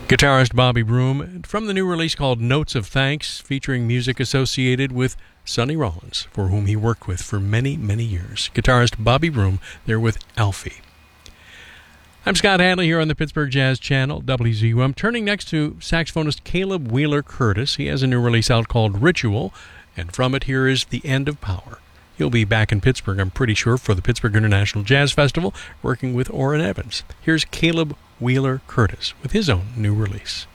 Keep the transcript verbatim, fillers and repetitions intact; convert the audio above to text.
Guitarist Bobby Broom from the new release called Notes of Thanks, featuring music associated with Sonny Rollins, for whom he worked with for many, many years. Guitarist Bobby Broom there with Alfie. I'm Scott Hadley here on the Pittsburgh Jazz Channel, W Z U M. Turning next to saxophonist Caleb Wheeler Curtis. He has a new release out called Ritual, and from it here is The End of Power. He'll be back in Pittsburgh, I'm pretty sure, for the Pittsburgh International Jazz Festival, working with Orrin Evans. Here's Caleb Wheeler Curtis with his own new release.